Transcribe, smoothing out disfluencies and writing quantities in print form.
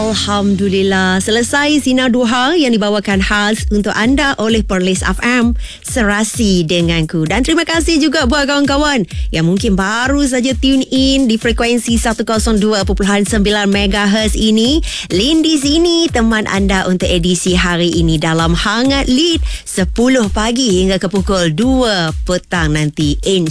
Alhamdulillah, selesai Sinar Duha yang dibawakan khas untuk anda oleh Perlis FM, Serasi Denganku. Dan terima kasih juga buat kawan-kawan yang mungkin baru saja tune in di frekuensi 102.9 MHz ini. Lin di sini teman anda untuk edisi hari ini dalam Hangat Lead 10 pagi hingga ke pukul 2 petang nanti.